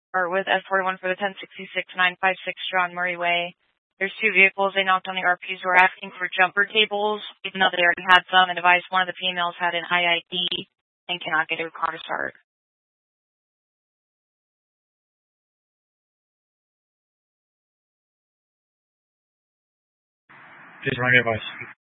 or with S41 for the 1066-956 John Murray Way. There's two vehicles. They knocked on the RPs who were asking for jumper cables, even though they already had some, and advised one of the females had an IID and cannot get her car to start. Please run your advice.